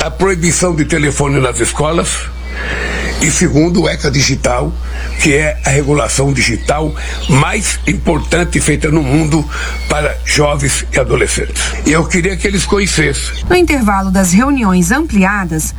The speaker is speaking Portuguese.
a proibição de telefone nas escolas e segundo, o ECA Digital, que é a regulação digital mais importante feita no mundo para jovens e adolescentes. E eu queria que eles conhecessem. No intervalo das reuniões ampliadas,